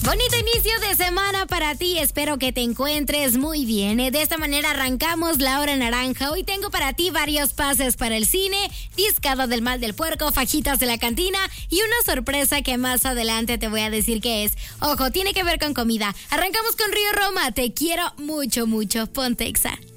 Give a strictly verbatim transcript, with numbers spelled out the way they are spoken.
Bonito inicio de semana para ti, espero que te encuentres muy bien. De esta manera arrancamos la hora naranja. Hoy tengo para ti varios pases para el cine, discado del mal del puerco, fajitas de la cantina y una sorpresa que más adelante te voy a decir qué es. Ojo, tiene que ver con comida. Arrancamos con Río Roma, te quiero mucho, mucho. Ponte Exa.